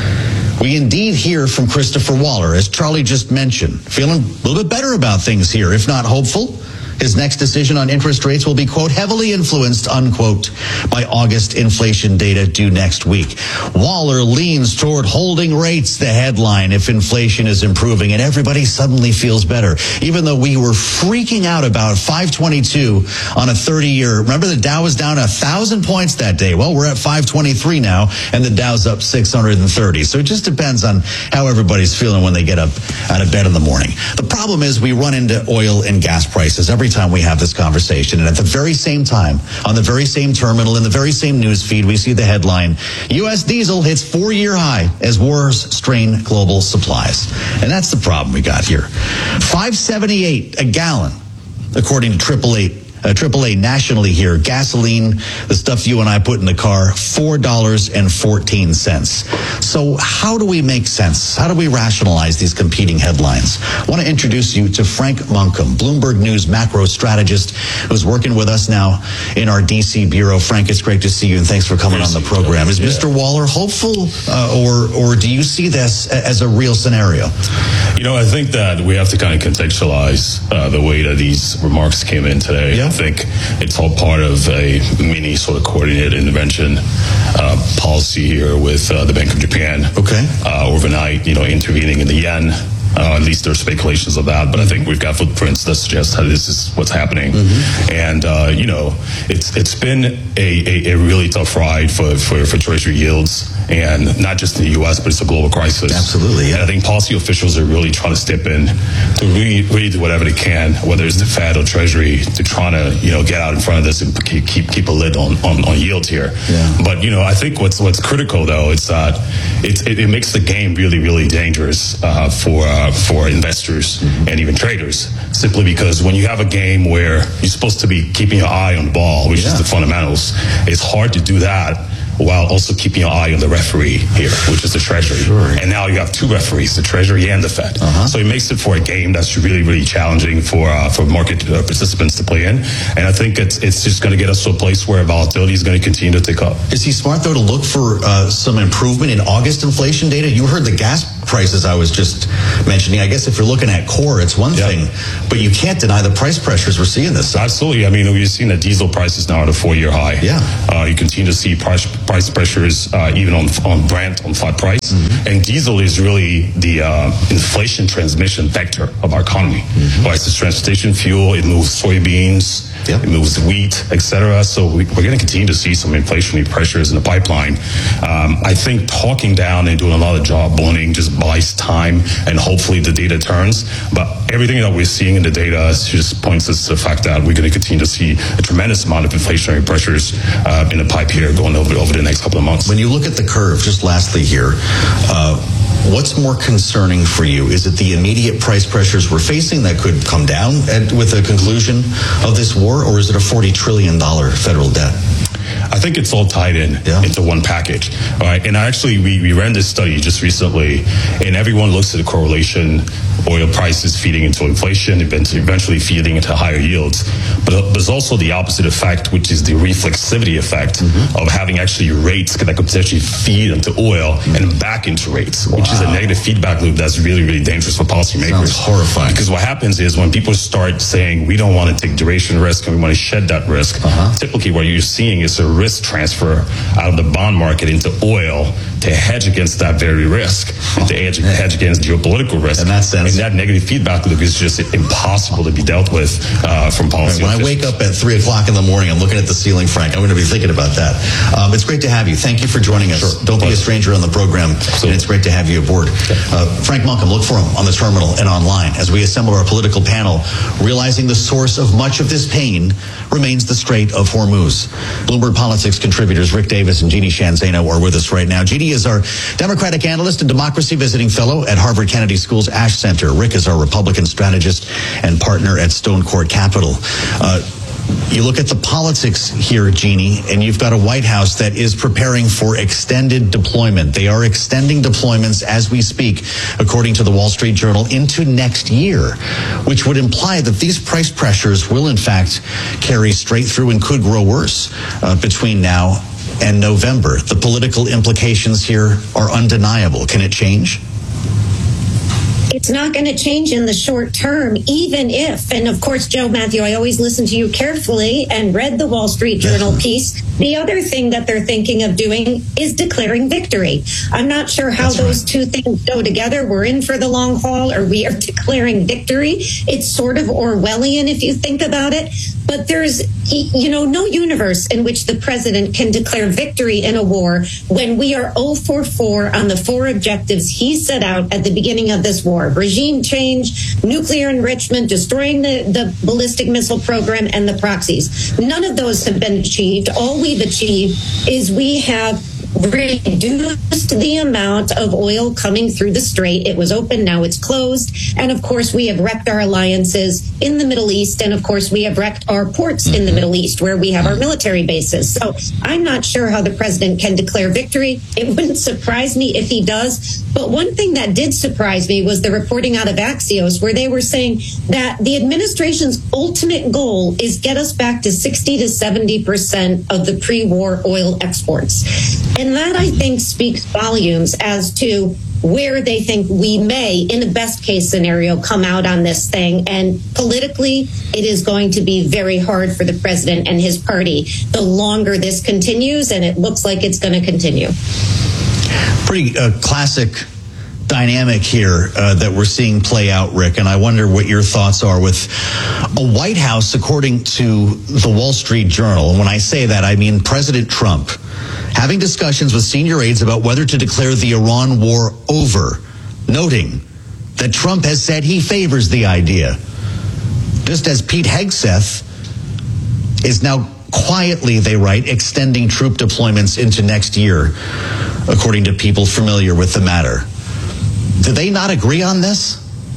we indeed hear from Christopher Waller, as Charlie just mentioned, feeling a little bit better about things here, if not hopeful. His next decision on interest rates will be, quote, heavily influenced, unquote, by August inflation data due next week. Waller leans toward holding rates, the headline, if inflation is improving, and everybody suddenly feels better. Even though we were freaking out about five twenty-two on a thirty-year. Remember, the Dow was down one thousand points that day. Well, we're at five twenty-three now, and the Dow's up six hundred thirty. So it just depends on how everybody's feeling when they get up out of bed in the morning. The problem is we run into oil and gas prices every time we have this conversation, and at the very same time, on the very same terminal, in the very same news feed, we see the headline, U S diesel hits four-year high as wars strain global supplies. And that's the problem we got here. five seventy-eight a gallon, according to triple A. Uh, triple A nationally here, gasoline, the stuff you and I put in the car, four dollars and fourteen cents. So how do we make sense? How do we rationalize these competing headlines? I want to introduce you to Frank Monkum, Bloomberg News macro strategist, who's working with us now in our D C bureau. Frank, it's great to see you, and thanks for coming on the program. Is Mister Waller hopeful, uh, or or do you see this as a real scenario? You know, I think that we have to kind of contextualize uh, the way that these remarks came in today. Yeah. I think it's all part of a mini sort of coordinated intervention uh, policy here with uh, the Bank of Japan. Okay. Uh, overnight, you know, intervening in the yen. Uh, at least there's speculations of that, but I think we've got footprints that suggest that this is what's happening. Mm-hmm. And, uh, you know, it's it's been a, a, a really tough ride for, for, for Treasury yields, and not just in the U S, but it's a global crisis. Absolutely. Yeah. And I think policy officials are really trying to step in to really, really do whatever they can, whether it's the Fed or Treasury, to try to, you know, get out in front of this and keep keep, keep a lid on, on, on yields here. Yeah. But, you know, I think what's what's critical, though, is that it, it, it makes the game really, really dangerous uh, for uh, for investors mm-hmm. and even traders, simply because when you have a game where you're supposed to be keeping your eye on the ball, which yeah. is the fundamentals, it's hard to do that while also keeping an eye on the referee here, which is the Treasury. Sure. And now you have two referees, the Treasury and the Fed. Uh-huh. So it makes it for a game that's really, really challenging for uh, for market uh, participants to play in. And I think it's it's just going to get us to a place where volatility is going to continue to tick up. Is he smart, though, to look for uh, some improvement in August inflation data? You heard the gas prices I was just mentioning. I guess if you're looking at core, it's one yeah. thing, but you can't deny the price pressures we're seeing this. Absolutely. I mean, we've seen the diesel prices now at a four-year high. Yeah. Uh, you continue to see price price pressures uh, even on on Brent, on flat price. Mm-hmm. And diesel is really the uh, inflation transmission vector of our economy. Mm-hmm. Right? It's transportation fuel. It moves soybeans. Yep. It moves wheat, et cetera. So we, we're going to continue to see some inflationary pressures in the pipeline. Um, I think talking down and doing a lot of job blunting just buys time, and hopefully the data turns. But everything that we're seeing in the data just points us to the fact that we're going to continue to see a tremendous amount of inflationary pressures uh, in the pipe here going over, over the next couple of months. When you look at the curve, just lastly here, uh, what's more concerning for you? Is it the immediate price pressures we're facing that could come down at, with the conclusion of this war, or is it a forty trillion dollars federal debt? I think it's all tied in yeah. into one package. All right. And actually, we, we ran this study just recently, and everyone looks at the correlation. Oil prices feeding into inflation, eventually feeding into higher yields. But there's also the opposite effect, which is the reflexivity effect mm-hmm. of having actually rates that could potentially feed into oil mm-hmm. and back into rates, wow. which is a negative feedback loop that's really, really dangerous for policymakers. Sounds horrifying. Because what happens is when people start saying we don't want to take duration risk and we want to shed that risk, uh-huh. typically what you're seeing is a risk transfer out of the bond market into oil to hedge against that very risk, and to hedge, hedge against geopolitical risk. In that sense. And that negative feedback loop is just impossible to be dealt with uh, from policy. When I wake up at three o'clock in the morning, I'm looking at the ceiling, Frank. I'm going to be thinking about that. Um, it's great to have you. Thank you for joining us. Sure. Don't be a stranger on the program. Absolutely. And it's great to have you aboard. Uh, Frank Malcolm, look for him on the terminal and online as we assemble our political panel, realizing the source of much of this pain remains the Strait of Hormuz. Bloomberg Politics contributors Rick Davis and Jeannie Shanzano are with us right now. Jeannie is our Democratic analyst and democracy visiting fellow at Harvard Kennedy School's Ash Center. Rick is our Republican strategist and partner at Stone Court Capital. Uh, You look at the politics here, Jeannie, and you've got a White House that is preparing for extended deployment. They are extending deployments as we speak, according to the Wall Street Journal, into next year, which would imply that these price pressures will, in fact, carry straight through and could grow worse uh, between now and November. The political implications here are undeniable. Can it change? It's not going to change in the short term, even if, and of course, Joe Matthew, I always listen to you carefully and read the Wall Street Journal piece. The other thing that they're thinking of doing is declaring victory. I'm not sure how That's those right. two things go together. We're in for the long haul, or we are declaring victory. It's sort of Orwellian if you think about it. But there's, you know, no universe in which the president can declare victory in a war when we are oh for four on the four objectives he set out at the beginning of this war. Regime change, nuclear enrichment, destroying the, the ballistic missile program, and the proxies. None of those have been achieved. All we've achieved is we have reduced the amount of oil coming through the strait. It was open, now it's closed. And of course, we have wrecked our alliances in the Middle East. And of course, we have wrecked our ports in the Middle East where we have our military bases. So I'm not sure how the president can declare victory. It wouldn't surprise me if he does. But one thing that did surprise me was the reporting out of Axios, where they were saying that the administration's ultimate goal is get us back to sixty to seventy percent of the pre-war oil exports. And that, I think, speaks volumes as to where they think we may, in the best case scenario, come out on this thing. And politically, it is going to be very hard for the president and his party the longer this continues, and it looks like it's going to continue. Pretty uh, classic dynamic here uh, that we're seeing play out, Rick, and I wonder what your thoughts are with a White House, according to the Wall Street Journal. And when I say that, I mean President Trump having discussions with senior aides about whether to declare the Iran war over, noting that Trump has said he favors the idea. Just as Pete Hegseth is now quietly, they write, extending troop deployments into next year, according to people familiar with the matter. Do they not agree on this?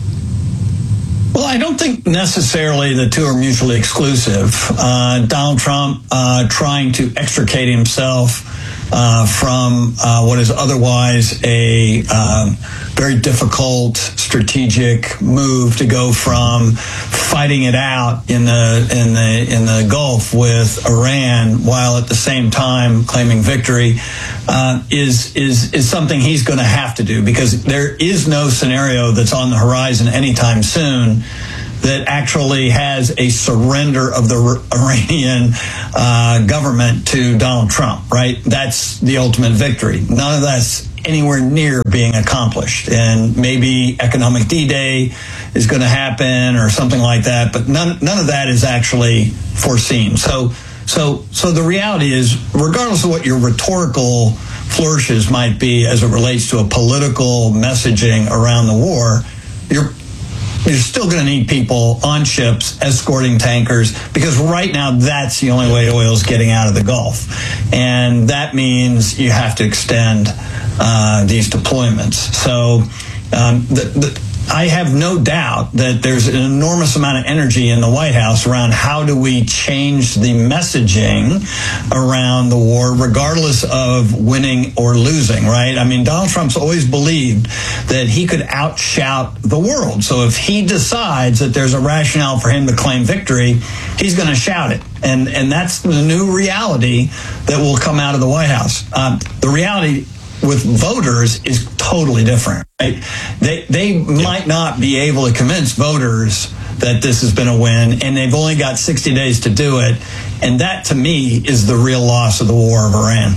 Well, I don't think necessarily the two are mutually exclusive. Uh, Donald Trump uh, trying to extricate himself uh, from uh, what is otherwise a um, very difficult strategic move to go from fighting it out in the in the in the Gulf with Iran while at the same time claiming victory uh, is is is something he's going to have to do, because there is no scenario that's on the horizon anytime soon that actually has a surrender of the Iranian uh, government to Donald Trump, right? That's the ultimate victory. None of that's anywhere near being accomplished. And maybe economic D-Day is going to happen or something like that, but none none of that is actually foreseen. So so so the reality is, regardless of what your rhetorical flourishes might be as it relates to a political messaging around the war, you're You're still going to need people on ships escorting tankers, because right now that's the only way oil is getting out of the Gulf. And that means you have to extend uh, these deployments. So um, the, the, I have no doubt that there's an enormous amount of energy in the White House around how do we change the messaging around the war, regardless of winning or losing, right? I mean, Donald Trump's always believed that he could outshout the world. So if he decides that there's a rationale for him to claim victory, he's going to shout it. And and that's the new reality that will come out of the White House. Um, the reality with voters is totally different, right? They they might not be able to convince voters that this has been a win, and they've only got sixty days to do it. And that, to me, is the real loss of the war of Iran.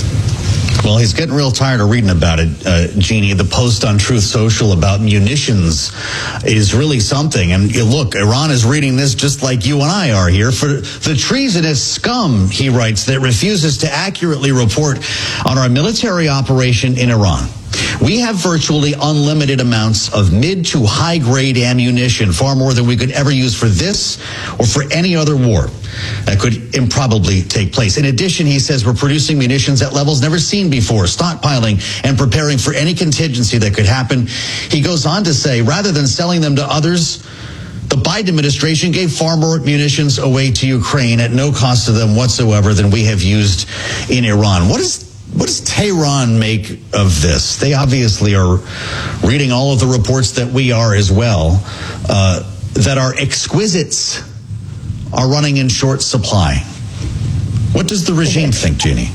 Well, he's getting real tired of reading about it, uh, Jeannie. The post on Truth Social about munitions is really something. And you look, Iran is reading this just like you and I are here. For the treasonous scum, he writes, that refuses to accurately report on our military operation in Iran. We have virtually unlimited amounts of mid to high grade ammunition, far more than we could ever use for this or for any other war that could improbably take place. In addition, he says we're producing munitions at levels never seen before, stockpiling and preparing for any contingency that could happen. He goes on to say, rather than selling them to others, the Biden administration gave far more munitions away to Ukraine at no cost to them whatsoever than we have used in Iran. What is What does Tehran make of this? They obviously are reading all of the reports that we are as well, uh, that our exquisites are running in short supply. What does the regime think, Jeannie?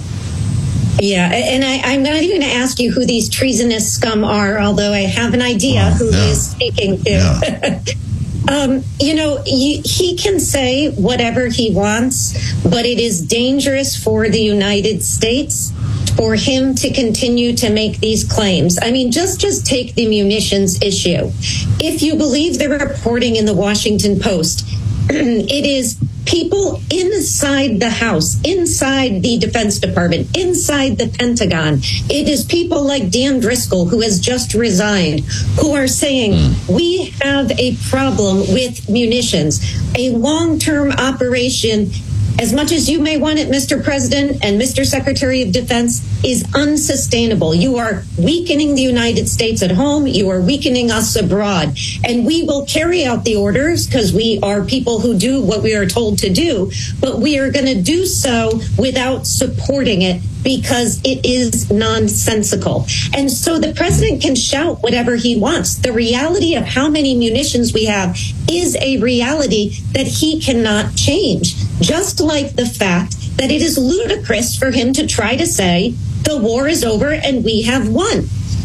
Yeah, and I, I'm not even going to ask you who these treasonous scum are, although I have an idea oh, who yeah. he is speaking to. Yeah. Um, you know, he, he can say whatever he wants, but it is dangerous for the United States for him to continue to make these claims. I mean, just, just take the munitions issue. If you believe the reporting in the Washington Post, it is people inside the House, inside the Defense Department, inside the Pentagon. It is people like Dan Driscoll, who has just resigned, who are saying, mm. we have a problem with munitions. A long-term operation, as much as you may want it, Mister President and Mister Secretary of Defense, is unsustainable. You are weakening the United States at home. You are weakening us abroad. And we will carry out the orders because we are people who do what we are told to do. But we are going to do so without supporting it because it is nonsensical. And so the president can shout whatever he wants. The reality of how many munitions we have is a reality that he cannot change. Just like the fact that it is ludicrous for him to try to say the war is over and we have won.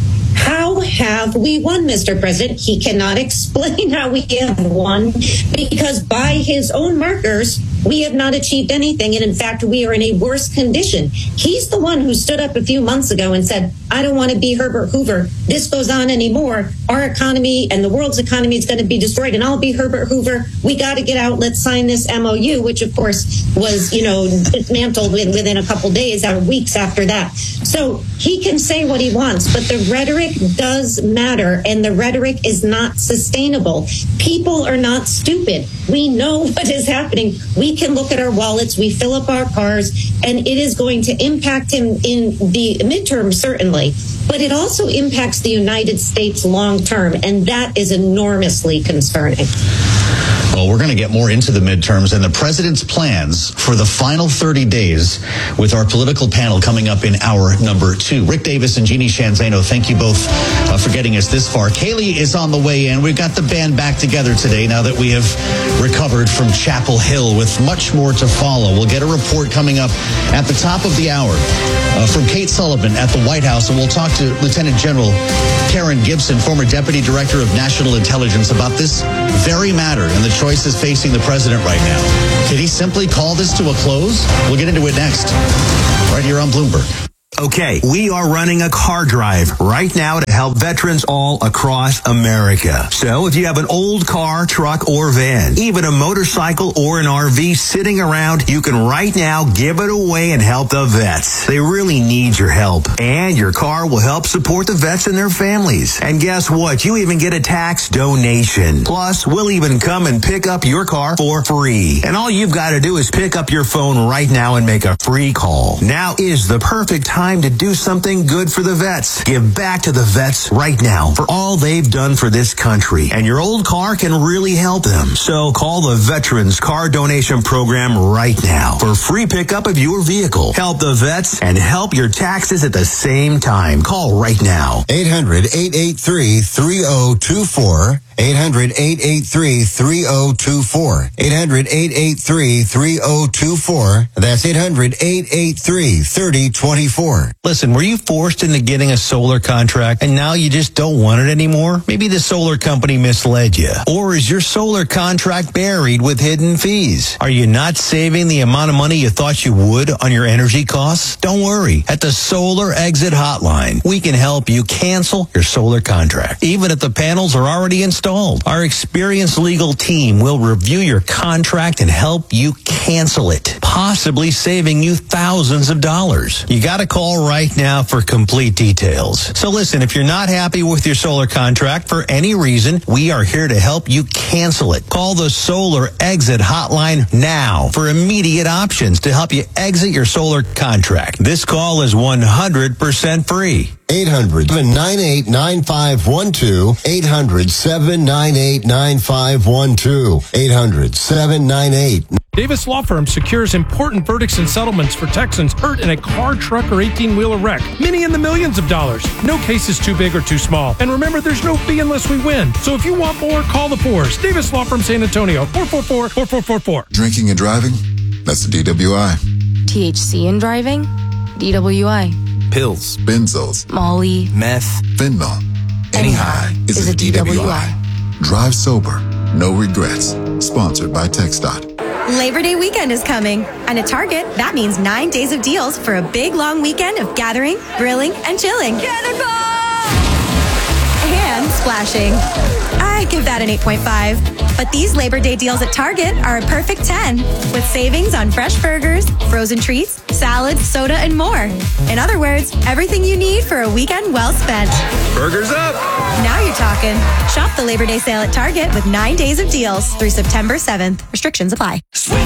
How have we won, Mister President? He cannot explain how we have won because by his own markers, we have not achieved anything. And in fact, we are in a worse condition. He's the one who stood up a few months ago and said, I don't want to be Herbert Hoover. This goes on anymore. Our economy and the world's economy is going to be destroyed. And I'll be Herbert Hoover. We got to get out. Let's sign this M O U, which, of course, was, you know, dismantled within a couple days or weeks after that. So he can say what he wants, but the rhetoric does matter. And the rhetoric is not sustainable. People are not stupid. We know what is happening. We can look at our wallets. We fill up our cars, and it is going to impact him in the midterm, certainly. But it also impacts the United States long term, and that is enormously concerning. Well, Well, we're going to get more into the midterms and the president's plans for the final thirty days with our political panel coming up in hour number two. Rick Davis and Jeannie Shanzano, thank you both uh, for getting us this far. Kaylee is on the way in. We've got the band back together today now that we have recovered from Chapel Hill with much more to follow. We'll get a report coming up at the top of the hour uh, from Kate Sullivan at the White House, and we'll talk to Lieutenant General Karen Gibson, former Deputy Director of National Intelligence, about this very matter and the choices facing the president right now. Did he simply call this to a close? We'll get into it next, right here on Bloomberg. Okay, we are running a car drive right now to help veterans all across America. So if you have an old car, truck, or van, even a motorcycle or an R V sitting around, you can right now give it away and help the vets. They really need your help. And your car will help support the vets and their families. And guess what? You even get a tax donation. Plus, we'll even come and pick up your car for free. And all you've got to do is pick up your phone right now and make a free call. Now is the perfect time to do something good for the vets. Give back to the vets right now for all they've done for this country. And your old car can really help them. So call the Veterans Car Donation Program right now for free pickup of your vehicle. Help the vets and help your taxes at the same time. Call right now. eight hundred, eight eight three, three oh two four. eight hundred, eight eight three, three oh two four. eight hundred, eight eight three, three oh two four. That's eight hundred, eight eight three, three oh two four. Listen, were you forced into getting a solar contract and now you just don't want it anymore? Maybe the solar company misled you. Or is your solar contract buried with hidden fees? Are you not saving the amount of money you thought you would on your energy costs? Don't worry. At the Solar Exit Hotline, we can help you cancel your solar contract, even if the panels are already installed. Our experienced legal team will review your contract and help you cancel it, possibly saving you thousands of dollars. You got to call right now for complete details. So listen, if you're not happy with your solar contract for any reason, we are here to help you cancel it. Call the Solar Exit Hotline now for immediate options to help you exit your solar contract. This call is one hundred percent free. eight hundred, seven nine eight, nine five one two. eight hundred, seven nine eight, nine five one two. eight hundred, seven nine eight. Davis Law Firm secures important verdicts and settlements for Texans hurt in a car, truck, or eighteen-wheeler wreck. Many in the millions of dollars. No case is too big or too small. And remember, there's no fee unless we win. So if you want more, call the fours. Davis Law Firm San Antonio, four four four, four four four four. Drinking and driving? That's the D W I. T H C in driving? D W I. Pills, benzos, Molly, meth, fentanyl. Any high is, is a D W I. D W I. Drive sober, no regrets. Sponsored by TxDOT. Labor Day weekend is coming, and at Target, that means nine days of deals for a big, long weekend of gathering, grilling, and chilling. And splashing. I give that an eight point five. But these Labor Day deals at Target are a perfect ten, with savings on fresh burgers, frozen treats, salads, soda, and more. In other words, everything you need for a weekend well spent. Burgers up! Now you're talking. Shop the Labor Day sale at Target with nine days of deals through September seventh. Restrictions apply.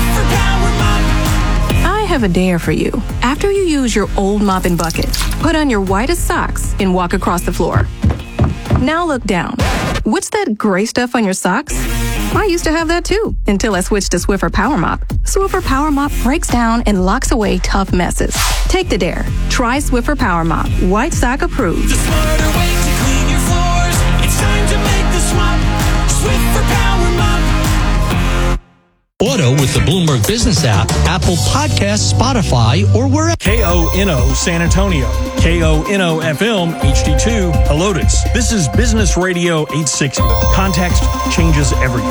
I have a dare for you. After you use your old mop and bucket, put on your whitest socks and walk across the floor. Now look down. What's that gray stuff on your socks? I used to have that too, until I switched to Swiffer Power Mop. Swiffer Power Mop breaks down and locks away tough messes. Take the dare. Try Swiffer Power Mop. White sock approved. The smarter way to clean your floors. It's time to make the swap. Swiffer Power Mop. Auto with the Bloomberg Business app, Apple Podcasts, Spotify, or wherever. K O N O San Antonio, K O N O F M H D two Helotes. This is Business Radio eight sixty. Context changes everything.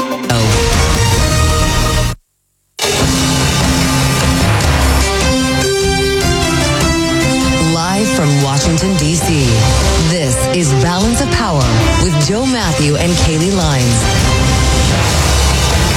Oh. Live from Washington, D C, this is Balance of Power with Joe Matthew and Kaylee Lines.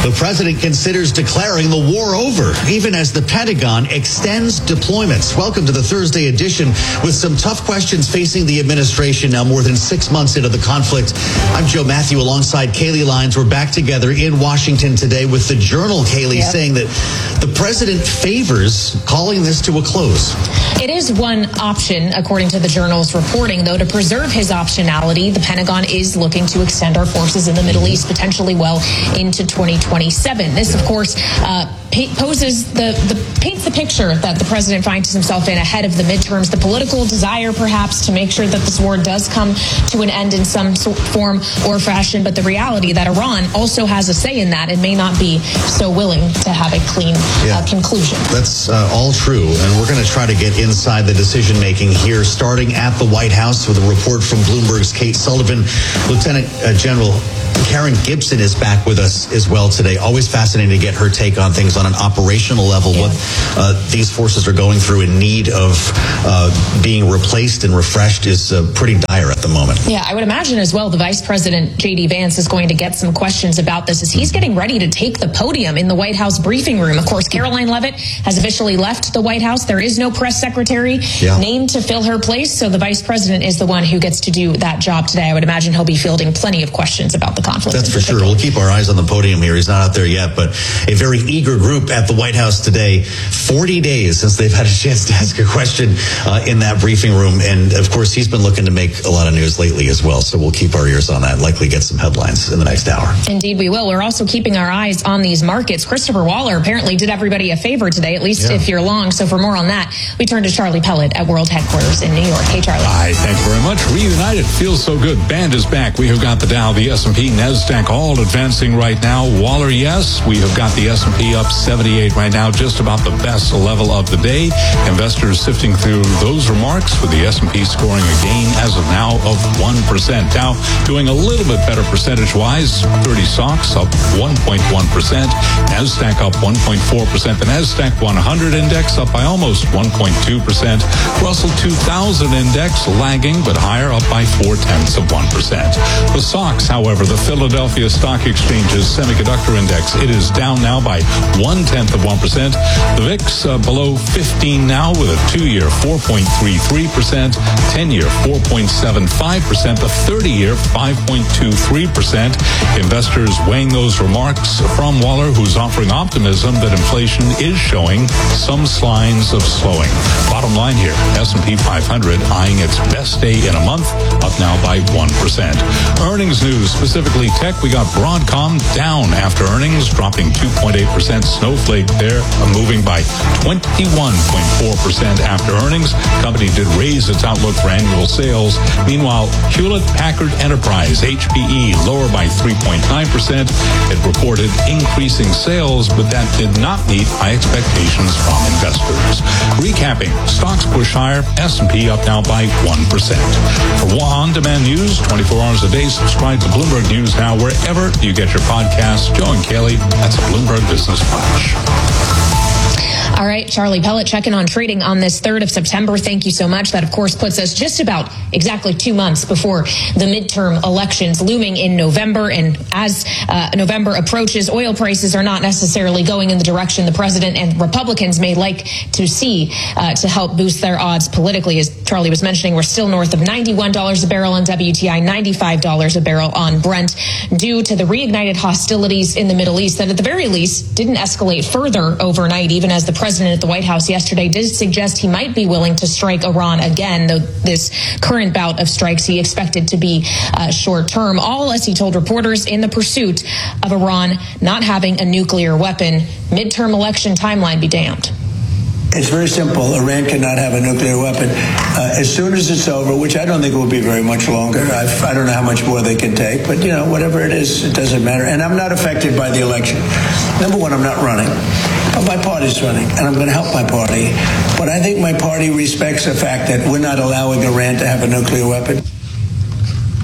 The president considers declaring the war over, even as the Pentagon extends deployments. Welcome to the Thursday edition with some tough questions facing the administration now more than six months into the conflict. I'm Joe Matthew alongside Kaylee Lyons. We're back together in Washington today with the Journal, Kaylee, yep. saying that the president favors calling this to a close. It is one option, according to the Journal's reporting, though, to preserve his optionality. The Pentagon is looking to extend our forces in the Middle East potentially well into twenty twenty-seven. This, of course, uh, poses the, the paints the picture that the president finds himself in ahead of the midterms, the political desire, perhaps, to make sure that this war does come to an end in some form or fashion. But the reality that Iran also has a say in that and may not be so willing to have a clean yeah. uh, conclusion. That's uh, all true. And we're going to try to get inside the decision making here, starting at the White House with a report from Bloomberg's Kate Sullivan. Lieutenant uh, General Karen Gibson is back with us as well today. Always fascinating to get her take on things on an operational level, yeah. what uh, these forces are going through in need of uh, being replaced and refreshed is uh, pretty dire at the moment. Yeah, I would imagine as well the Vice President, J D Vance, is going to get some questions about this as he's getting ready to take the podium in the White House briefing room. Of course, Caroline Leavitt has officially left the White House. There is no press secretary yeah. named to fill her place, so the Vice President is the one who gets to do that job today. I would imagine he'll be fielding plenty of questions about the conflict. That's for sure. We'll keep our eyes on the podium here. He's not out there yet, but a very eager group at the White House today. forty days since they've had a chance to ask a question uh, in that briefing room. And, of course, he's been looking to make a lot of news lately as well. So we'll keep our ears on that. Likely get some headlines in the next hour. Indeed, we will. We're also keeping our eyes on these markets. Christopher Waller apparently did everybody a favor today, at least yeah. if you're long. So for more on that, we turn to Charlie Pellet at World Headquarters in New York. Hey, Charlie. Hi, thank you very much. Reunited. Feels so good. Band is back. We have got the Dow, the S and P, NASDAQ all advancing right now. Waller, yes. We have got the S and P up seventy-eight right now, just about the best level of the day. Investors sifting through those remarks with the S and P scoring a gain as of now of one percent. Dow doing a little bit better percentage-wise. thirty stocks up one point one percent. NASDAQ up one point four percent. The NASDAQ one hundred index up by almost one point two percent. Russell two thousand index lagging but higher, up by four tenths of one percent. The stocks, however, the Philadelphia Stock Exchange's semiconductor index, it is down now by one tenth of one percent. The V I X uh, below fifteen now with a two-year four point three three percent, ten-year four point seven five percent, the thirty-year five point two three percent. Investors weighing those remarks from Waller, who's offering optimism that inflation is showing some signs of slowing. Bottom line here, S and P five hundred eyeing its best day in a month, up now by one percent. Earnings news, specifically tech, we got Broadcom down after earnings, dropping two point eight percent. Snowflake there, moving by twenty-one point four percent after earnings. Company did raise its outlook for annual sales. Meanwhile, Hewlett-Packard Enterprise, H P E, lower by three point nine percent. It reported increasing sales, but that did not meet high expectations from investors. Recapping, stocks push higher, S and P up now by one percent. For on-demand news, twenty-four hours a day, subscribe to Bloomberg News Now wherever you get your podcasts. Joe and Kaylee, that's a Bloomberg Business Flash. All right, Charlie Pellet checking on trading on this third of September. Thank you so much. That, of course, puts us just about exactly two months before the midterm elections looming in November. And as uh, November approaches, oil prices are not necessarily going in the direction the president and Republicans may like to see uh, to help boost their odds politically. As Charlie was mentioning, we're still north of ninety-one dollars a barrel on W T I, ninety-five dollars a barrel on Brent, due to the reignited hostilities in the Middle East that at the very least didn't escalate further overnight, even as the president at the White House yesterday did suggest he might be willing to strike Iran again, though this current bout of strikes he expected to be uh, short term. All, as he told reporters, in the pursuit of Iran not having a nuclear weapon. Midterm election timeline be damned. It's very simple. Iran cannot have a nuclear weapon. Uh, as soon as it's over, which I don't think will be very much longer, I've, I don't know how much more they can take, but, you know, whatever it is, it doesn't matter. And I'm not affected by the election. Number one, I'm not running. But my party's running, and I'm going to help my party. But I think my party respects the fact that we're not allowing Iran to have a nuclear weapon.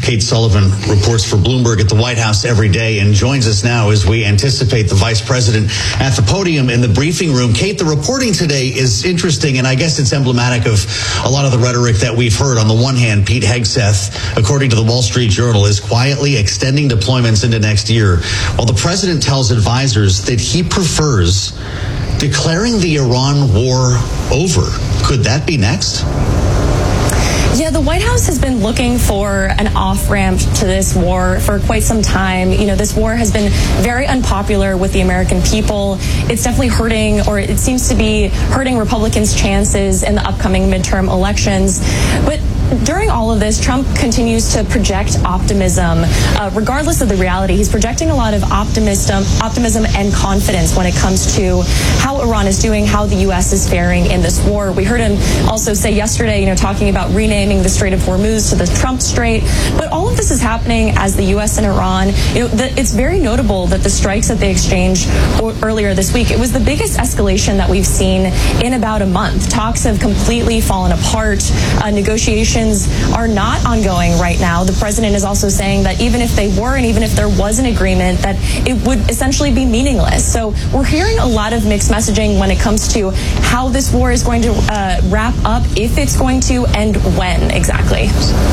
Kate Sullivan reports for Bloomberg at the White House every day and joins us now as we anticipate the vice president at the podium in the briefing room. Kate, the reporting today is interesting, and I guess it's emblematic of a lot of the rhetoric that we've heard. On the one hand, Pete Hegseth, according to the Wall Street Journal, is quietly extending deployments into next year, while the president tells advisors that he prefers declaring the Iran war over. Could that be next? Yeah, the White House has been looking for an off-ramp to this war for quite some time. You know, this war has been very unpopular with the American people. It's definitely hurting, or it seems to be hurting Republicans' chances in the upcoming midterm elections. But during all of this, Trump continues to project optimism, uh, regardless of the reality. He's projecting a lot of optimism, optimism and confidence when it comes to how Iran is doing, how the U S is faring in this war. We heard him also say yesterday, you know, talking about renaming the Strait of Hormuz to the Trump Strait. But all of this is happening as the U S and Iran, you know, the, it's very notable that the strikes that they exchanged earlier this week, it was the biggest escalation that we've seen in about a month. Talks have completely fallen apart. Uh, negotiations are not ongoing right now. The president is also saying that even if they were, and even if there was an agreement, that it would essentially be meaningless. So we're hearing a lot of mixed messaging when it comes to how this war is going to uh, wrap up, if it's going to, and when exactly.